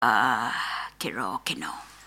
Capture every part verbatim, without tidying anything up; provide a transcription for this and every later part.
Ah, kiro kino.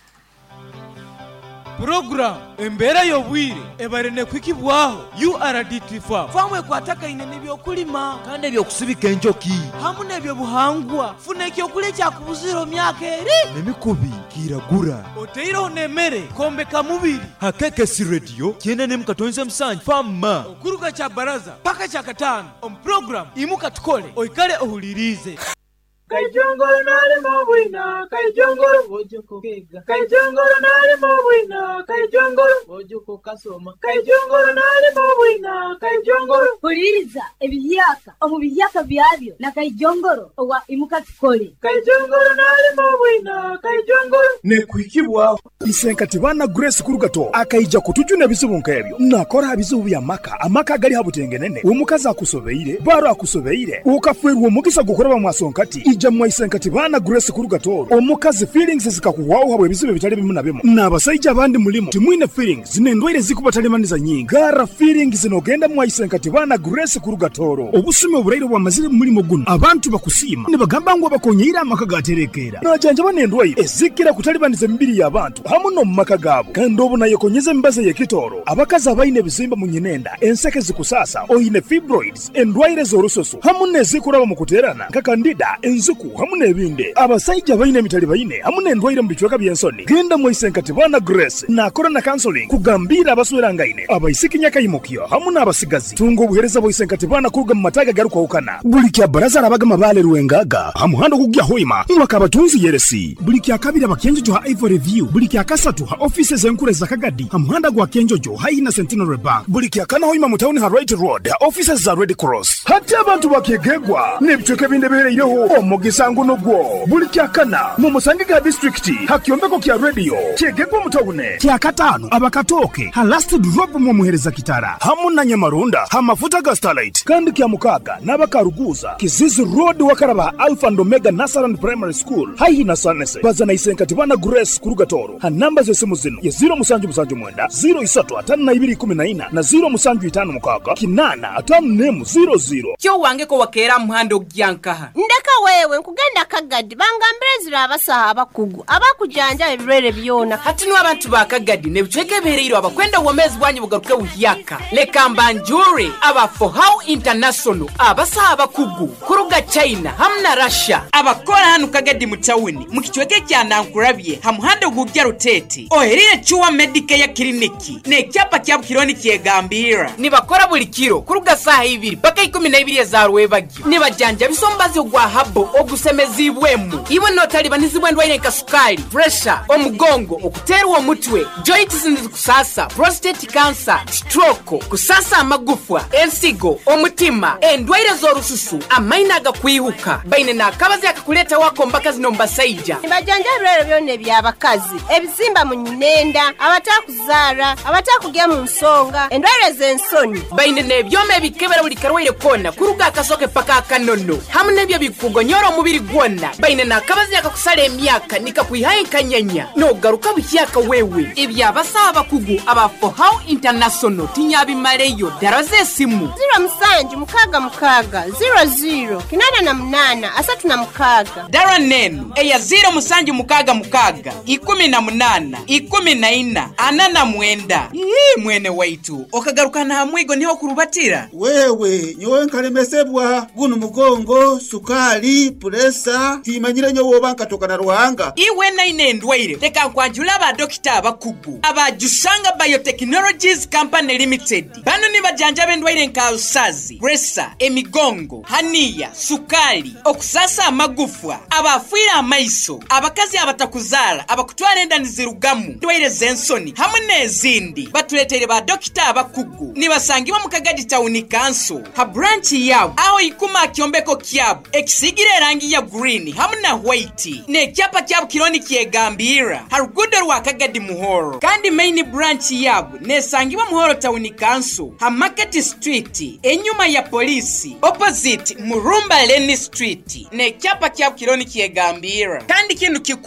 Program embera y'obwire ebarene kwikibwaho U R D T Farm famwe kwataka inene byokulima kandi ebyokusibika enjoki hamu n'ebyo buhangwa funa ekyokulya kyakubuziro myaka eri n'emikubi kiragura oteiraho n'emmere kombeka mubiri hakekesi radio kyenda n'emu katonze musanju fama okuruka kya baraza paka kya kataano omu program imuka tukole oikale ohulirize. Kajongolo nali mobwina, kajongolo bojuko kega. Kajongolo nali mobwina, kajongolo bojuko kasoma. Kajongolo nali mobwina, kajongolo. Huliriza ebiyaka, omu biyaka byabyo na kajongolo owa imuka tukole. Kajongolo nali mobwina, kajongolo. Ne kwikibwa isenkati bana Grace Kurugato akaija kutujuna bizibu nkebyo. Nakora abizibu bya maka, amaka gali habutengenene. Omukazi akusobeire, baro akusobeire. Ukafwerwa omugisa gukoraba mwasonkati. Ija mwayisenkati bana Grace Kurugato. Omukazi feelings zikakuwaho habwe bizibu bitali bimu na bimu. N'abasajja abandi mulimo timwine feelings zinendwaire zikubatalемaniza nyingi. Gara feelings zinogenda mwayisenkati bana Grace Kurugato. Obusumi oburairo bwa mazire mulimo guno. Abantu bakusima ne bagamba ngo bakonyeira amaka gaterekera. Najanja banendwaire ezikira kutalibaniza mibiri y'abantu. Hamu no mumaka gabo kandi obuna yekonyeze mbaze yekitoro abakazi abaine bizimba mu nyinenda enseke zikusasa oyine fibroids endwaire z'orusoso hamu nezikuraba mu kuterana nka kandida enzuku hamu n'ebinde abasajja baine emitali baine hamu n'endwaire mu bichweka by'ensoni genda mu isenkati bana Grace na corona counseling kugambira abaswerangaine abaisikinya kayimukyo hamu n'abasigazi tungo obuhereza bo isenkati bana kuruga mu mataga garuka ukana buli kya baraza arabaga mabale ruwengaga hamu hando kugya hoima mwaka batunzi yeresi buli kya kabira bakenjo ha Ivo review buli kya kasatu ha offices enkure za Kagadi ha muhanda gwa Kenjojo haina Centenary Bank buli kya kana hoima mutawuni ha Right Road ha offices za Red Cross hati abantu bakegegwa nebichweke binde bereireho omugisa nguno gwo buli kya kana mu Musangiga district ha kyombeko kya radio kyegegwa mutawune kya katano abakatoke ha last drop mu muhereza kitara hamu na Nyamarunda ha mafuta ga Starlight kandi kya mukaga n'abakaruguza Kizizi Road wakaraba Alpha and Omega Nursery Primary School haina Sanese bazana isenkati bana Grace Kurugatoro ha namba zesimu zino ya zero musanju musanju mwenda zero isatu atanu na ibiri kumi na ina na zero musanju itanu mukaga kinana atanu nemu zero zero kyo wange ko wakera muhando gyankaha ndeka wewe nkugenda Kagadi bangambirezira abasaha abakugu abakujanja ebirere byona hati no abantu ba Kagadi ne bichweke bereiro abakwenda womezi bwanyu bugaruke uhyaka leka mbanjure aba for how international abasaha abakugu kuruga China hamna Russia abakora hanu Kagadi mutawuni mukichweke kya nankurabye hamuhando gugya rutete oherire chuwa medical ya kliniki ne kyapa kya kironi kyegambira nibakora buli kiro kuruga saha ibiri paka ikumi na ibiri za rwebagyo nibajanja bisombazi ogwa habo ogusemezibwemu iwe notali banizibwe ndwaire kasukali pressure omugongo okuterwa omutwe joints ndikusasa prostate cancer stroke kusasa amagufwa ensigo omutima endwaire zorususu amaina agakwihuka baine nakabazi akakuleta wako mbaka zinomba saija nibajanja rero byone byabakazi ebizimba mu nyinenda abatakuzara abatakugya mu nsonga endwaire z'ensoni baine nebyome bikebera buli karwaire kona kuruga akasoke paka akanono hamu nebyo bikugonyora omubiri gwonna baine nakabazi akakusala emyaka nikakwihaye kanyanya no garuka buhyaka wewe ibya basaba kugu aba for how international tinyabimaleyo daraze simu zero musanju mukaga mukaga zero zero kinana na munana asatu na mukaga dara nenu eya zero musanju mukaga mukaga ikumi na munana ikumi na ina anana mwenda ii mwene waitu okagaruka na hamwigo niho kurubatira wewe nyowe nkalemesebwa guno mugongo sukali presa timanyire nyo wobanka toka na ruhanga iwe na ine ndwaire teka kwanjula ba dokita abakugu abajushanga biotechnologies company limited bano ni bajanja bendwaire nkarusazi presa emigongo hania sukali okusasa amagufwa abafira amaiso abakazi abatakuzara abakutwara endani zirugamu ndwaire zensoni hamwe nezindi batuletere ba dokita abakugu nibasangiwa mu Kagadi town council ha branch yabo aho ikuma kyombeko kyabo ekisigire rangi ya green hamwe na white ne kyapa kyabo kironi kyegambira harugudo rwa Kagadi muhoro kandi main branch yabo nesangiwa muhoro town council ha market street enyuma ya polisi opposite Murumba Leni street ne kyapa kyabo kironi kyegambira kandi kintu kikuru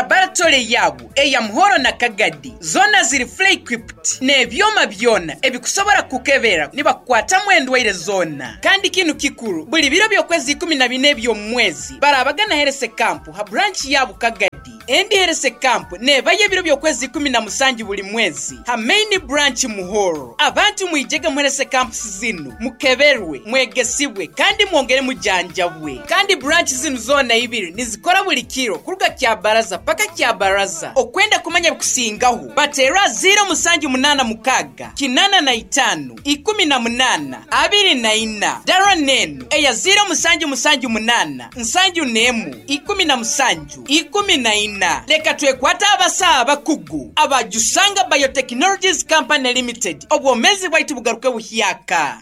laboratory yabo eya Muhoro na Kagadi zona ziri fully equipped n'ebyoma byona ebikusobora kukebera nibakwata mwendwaire zona kandi kinu kikuru buli biro byokwezi kumi na bine byo mwezi barabagana herese camp ha branch yabo Kagadi endi herese camp nebaye biro byokwezi kumi na musanju buli mwezi ha main branch Muhoro abantu mwijege muherese camp zinu mukeberwe mwegesibwe kandi mwongere mujanjabwe kandi branch zinu zona ibiri nizikora buli kiro kuruga kya baraza paka kya baraza okwenda kumanya kusingaho batera zero musanju munana mukaga kinana na itano ikumi na munana abiri na ina dara nenu eya zero musanju musanju munana nsanju nemu ikumi na musanju ikumi na ina leka twekwata abasa bakugu abajusanga Biotechnologies Company Limited obwomezi bwaitu bugaruke buhyaka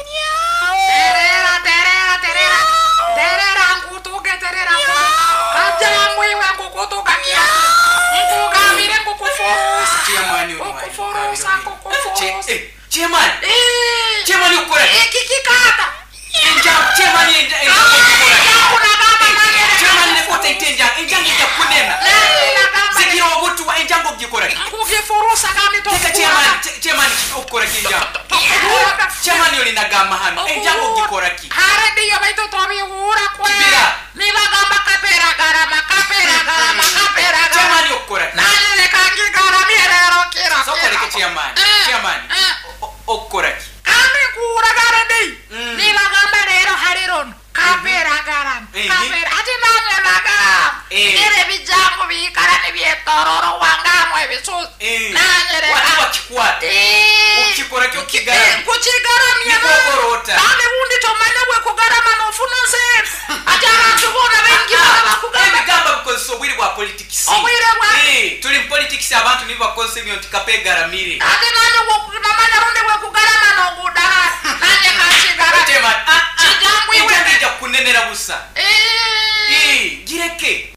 terera terera terera terera ngutuke terera kaja mwiwe ngukutuka kia ngugamire ngukufusa Chemani ngukufusa ngukufusa Chemani Chemani ukora ikikikata enja Chemani enja kuna baba manye Chemani nekote itenja enja ngija kunena zikiro obutu wa enja ngokikora ngukufusa kami to Chemani Chemani ukora kinja Chemani oli nagama hano enja ngokikora ki hare ndiyo baitu tobi ura kwe Kibira nibagamba kapera garama kapera garama kapera garama Chemani ukora nane kangi garama yerero kira sokore ke Chemani Chemani ukora ki kami kura garedi nibagamba rero hariron kapera garama kapera ati nane nagama nire bijango bikara nibietororo wangamwe bisuzi nane rero watu wakikwata ukikora ki ukigara kuchigaramya nibogorota ane wundi tomanya bwe kugarama nofuna zero ajara tubona bengi bakugamba ebigamba bukoze obwire bwa politics obwire bwa eh tuli politics abantu nibo bakoze byo tikapegaramire ate nanye wokunamanya rundi bwe kugarama nogudara nanye kachigara Chemani ah chijambo iwe enja kunenera busa eh eh gireke